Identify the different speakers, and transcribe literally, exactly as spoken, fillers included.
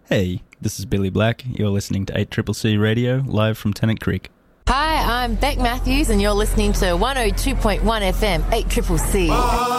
Speaker 1: Hey, this is Billy Black. You're listening to eight C C C Radio, live from Tennant Creek.
Speaker 2: Hi, I'm Beck Matthews, and you're listening to one oh two point one F M, eight C C C.